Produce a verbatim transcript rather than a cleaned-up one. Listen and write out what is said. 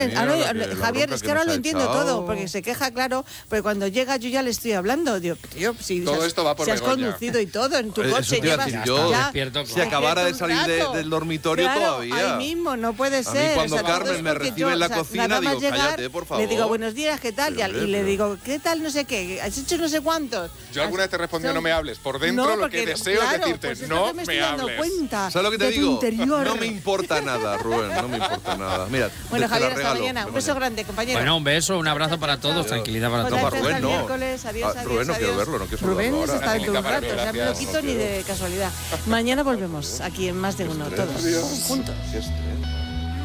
Ah, no, Javier, es que ahora lo entiendo todo, porque se queja, claro, pero cuando llega yo ya le estoy hablando. Digo, tío, si todo has, esto va por si has Begoña. conducido y todo en tu Eso coche, te iba a llevas decir yo, ya, despierto, si acabara de salir de, del dormitorio claro, todavía. ahí mismo, no puede A ser. mí cuando o sea, Carmen entonces, me porque recibe yo, en la o sea, cocina, nada más digo, llegar, cállate, por favor. Le digo, buenos días, ¿qué tal? Pero, y pero, le pero. digo, ¿qué tal? No sé qué, ¿has hecho no sé cuántos? Yo alguna vez te respondió, Son- no me hables. Por dentro No, lo que porque, deseo claro, es decirte, pues es no lo que me me estoy dando hables. cuenta. ¿Sabes lo que te de tu digo? interior. No me importa nada, Rubén, no me importa nada. Mira, Bueno, te, te la Javier, hasta regalo, mañana. Un Begoña. beso grande, compañero. Bueno, un beso, un abrazo para todos, tranquilidad para Pues todos. para hasta Rubén, el no. miércoles, adiós, Ah, adiós, Rubén, no quiero adiós. verlo, no quiero Rubén saludarlo se ahora. está dentro de un Para mí, rato, o sea, no lo gracias. quito ni de casualidad. Mañana volvemos aquí en Más de Uno, todos juntos. Qué estrés.